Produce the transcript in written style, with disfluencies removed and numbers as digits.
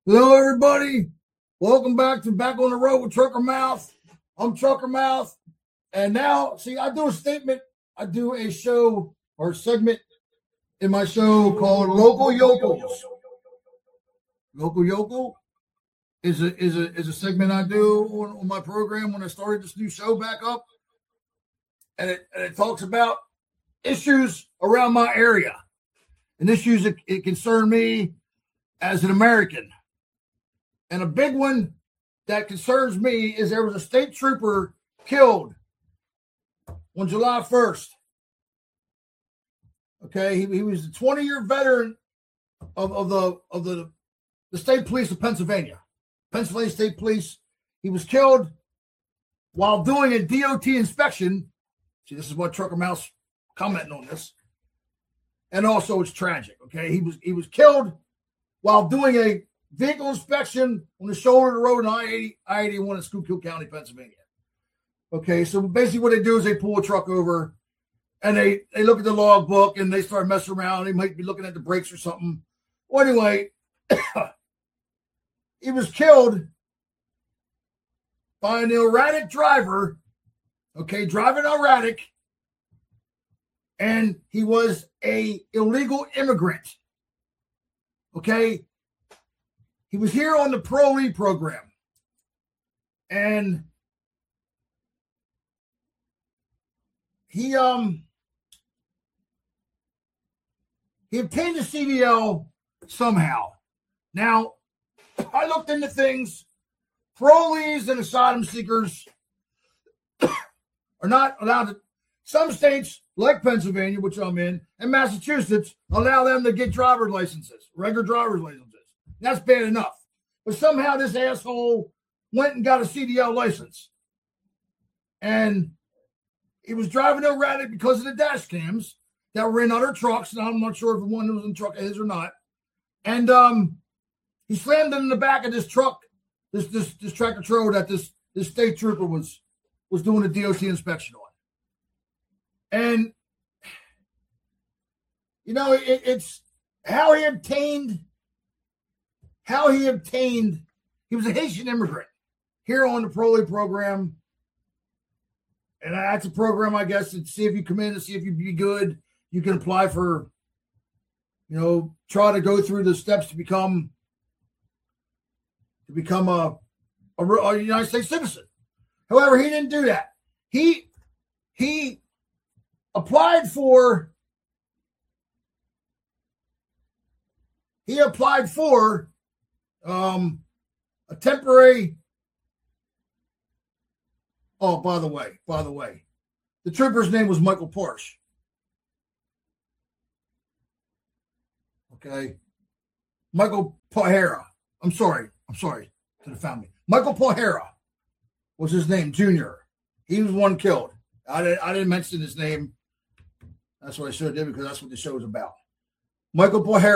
Hello, everybody. Welcome back to Back on the Road with Trucker Mouth. I'm Trucker Mouth. And now, see, I do a statement. I do a show or segment in my show called Local Yokels. Local Yokel is a segment I do on my program when I started this new show back up. And it talks about issues around my area and issues that it concern me as an American. And a big one that concerns me is there was a state trooper killed on July 1st. Okay, he was a 20-year veteran of the state police of Pennsylvania State Police. He was killed while doing a DOT inspection. See, this is what Trucker Mouse commenting on this. And also it's tragic. Okay, he was killed while doing a vehicle inspection on the shoulder of the road in I-81 in Schuylkill County, Pennsylvania. Okay, so basically what they do is they pull a truck over and they look at the log book and they start messing around. They might be looking at the brakes or something. Well, anyway, he was killed by an erratic driver, okay, driving erratic, and he was a illegal immigrant, okay? He was here on the Parolee program, and he obtained a CDL somehow. Now, I looked into things. Parolees and asylum seekers are not allowed to. Some states, like Pennsylvania, which I'm in, and Massachusetts, allow them to get driver's licenses, regular driver's licenses. That's bad enough. But somehow this asshole went and got a CDL license. And he was driving erratic because of the dash cams that were in other trucks. And I'm not sure if the one was in the truck of his or not. And he slammed it in the back of this truck, this tractor trailer that this state trooper was doing a DOT inspection on. And, you know, it's how he obtained, he was a Haitian immigrant here on the Parolee program. And that's a program, I guess, to see if you come in and see if you'd be good. You can apply for, you know, try to go through the steps to become a United States citizen. However, he didn't do that. He applied for a temporary. Oh, by the way, the trooper's name was Michael Porsche. Okay, Michael Pohara. I'm sorry to the family. Michael Pohara was his name, Junior. He was one killed. I didn't mention his name. That's what I should have did because that's what the show is about. Michael Pohara.